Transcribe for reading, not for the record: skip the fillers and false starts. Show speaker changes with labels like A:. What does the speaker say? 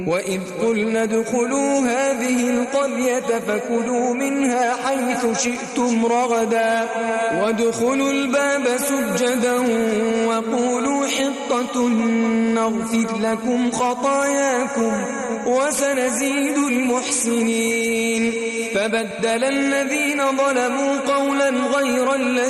A: وإذ قلنا ادخلوا هذه القرية فكلوا منها حيث شئتم رغدا وادخلوا الباب سجدا وقولوا حطة نغفر لكم خطاياكم وسنزيد المحسنين. فبدل الذين ظلموا قولا غير الذي